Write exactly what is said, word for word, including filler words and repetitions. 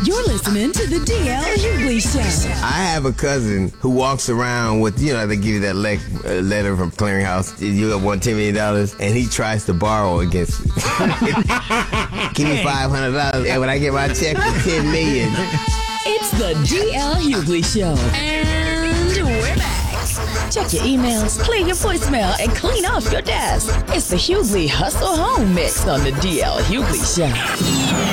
You're listening to the D L Hughley Show. I have a cousin who walks around with, you know, they give you that le- uh, letter from clearinghouse. You got one ten million dollars, and he tries to borrow against me. Give me five hundred dollars, and when I get my check for ten million dollars. It's the D L Hughley Show. And we're back. Check your emails, clear your voicemail, and clean off your desk. It's the Hughley Hustle Home Mix on the D L Hughley Show.